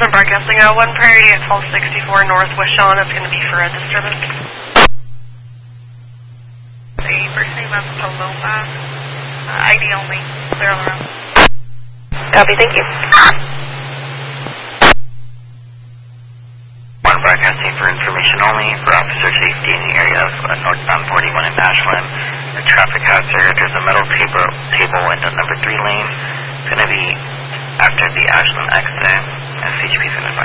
Pleasant Broadcasting, 1 Priority at 1264 North Wishon. It's going to be for a disturbance. The first name of Paloma. ID only. Clear all around. Copy, thank you. 1 Broadcasting for information only for officer safety in the area of northbound 41 in Ashland. A traffic hazard. There's a metal table in the number 3 lane. It's going to be after the Ashland exit. SHP is going to